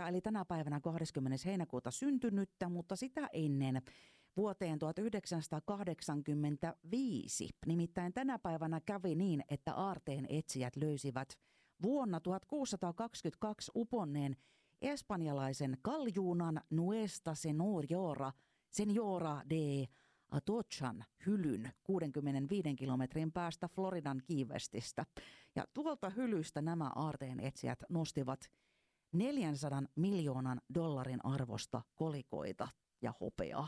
synttäriä, eli tänä päivänä 20. heinäkuuta syntynyttä, mutta sitä ennen vuoteen 1985. Nimittäin tänä päivänä kävi niin, että aarteen etsijät löysivät vuonna 1622 uponneen espanjalaisen kaljuunan Nuestra Senora de Atochan hylyn 65 kilometrin päästä Floridan Key Westistä. Ja tuolta hylystä nämä aarteen etsijät nostivat 400 miljoonan dollarin arvosta kolikoita ja hopeaa.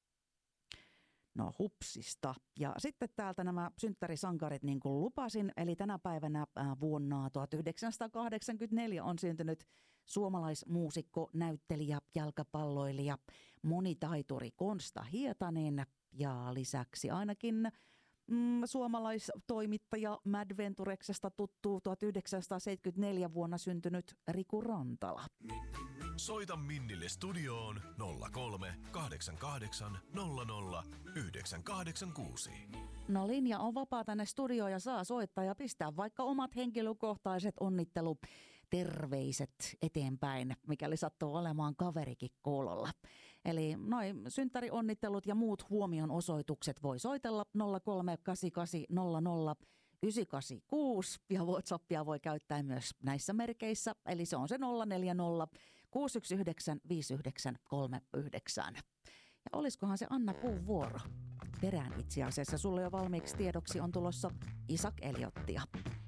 No hupsista. Ja sitten täältä nämä synttärisankarit niin kuin lupasin, eli tänä päivänä vuonna 1984 on syntynyt suomalaismuusikko, näyttelijä, jalkapalloilija, monitaituri Konsta Hietanen ja lisäksi ainakin suomalaistoimittaja Mad Ventureksesta tuttu 1974 vuonna syntynyt Riku Rantala. Soita Minnille studioon 03 88 00 986. No linja on vapaa tänne studioon ja saa soittaa ja pistää vaikka omat henkilökohtaiset onnitteluterveiset eteenpäin, mikäli sattuu olemaan kaverikin kuulolla. Eli noin synttärionnittelut ja muut huomionosoitukset voi soitella 038800 986 ja WhatsAppia voi käyttää myös näissä merkeissä, eli se on se 040 619 5939. Ja olisikohan se Anna Puun vuoro? Perään itse asiassa sulle jo valmiiksi tiedoksi on tulossa Isaac Eliottia.